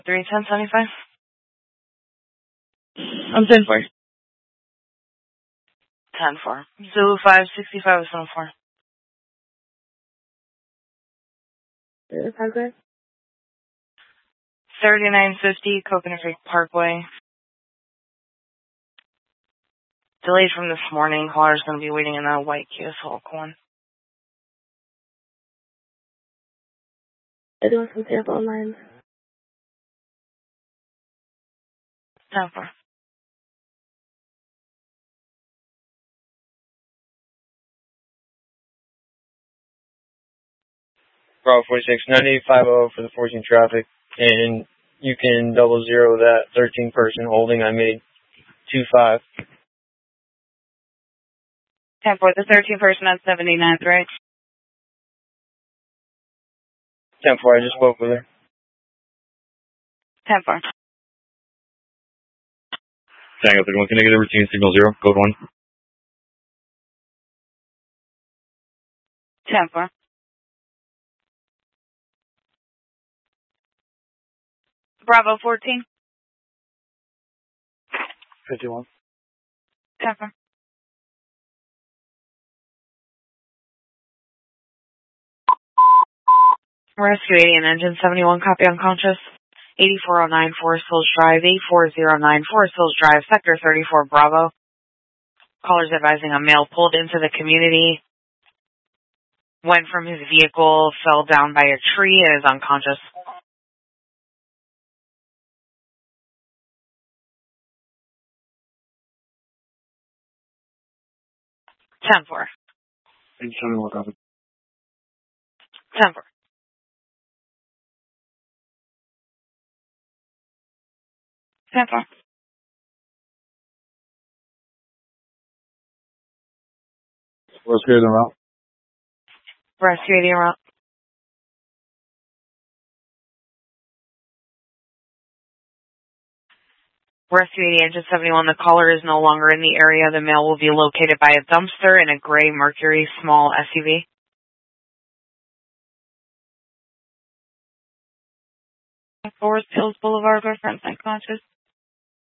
31075. I'm 10-4. 10-4. Zulu 565 is 104. Okay. 3950 Coconut Creek Parkway. Delayed from this morning. Caller's going to be waiting in a white Kia Soul one. They're doing some Tampa online. 10-4. Bravo 46, 9850 for the 14 traffic, and you can 00 that 13 person holding. I made 2-5. 10-4, the 13 person at 79th, right? 10-4, I just spoke with her. 10-4. Tango 31, can I get a routine signal 0, code 1? 10-4. Bravo 14. 51. 10-4. Rescue 80 and engine 71, copy unconscious. 8409 Forest Hills Drive, 84009 Forest Hills Drive, Sector 34, Bravo. Callers advising a male pulled into the community, went from his vehicle, fell down by a tree, and is unconscious. Ten four. 10-4. 10-4. Rescue them out. Rescue 80 around. Rescue 80, engine 71, the caller is no longer in the area. The male will be located by a dumpster in a gray Mercury small SUV. Forest Hills Boulevard, reference unconscious.